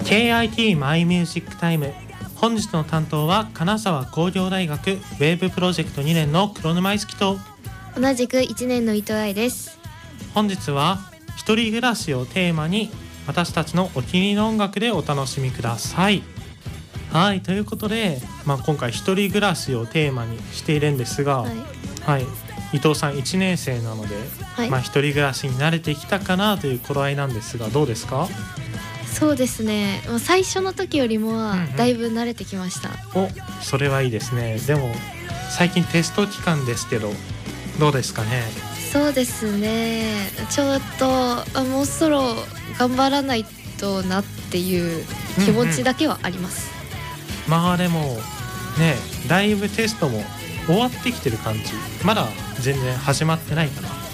KIT マイミュージックタイム。本日の担当は金沢工業大学ウェーブプロジェクト2年の黒沼いつきと同じく1年の伊藤愛です。 本日は一人暮らしをテーマに私たちのお気に入りの音楽でお楽しみください。はい、ということで、今回一人暮らしをテーマにしているんですが、はい、伊藤さん1年生なので、一人暮らしに慣れてきたかなという頃合いなんですが、どうですか？ そうですね、最初の時よりもはだいぶ慣れてきました。 お、それはいいですね。でも最近テスト期間ですけどどうですかね？ そうですね、ちょっともうそろ頑張らないとなっていう気持ちだけはあります。 でもね、だいぶテストも終わってきてる感じ。まだ全然始まってないかな。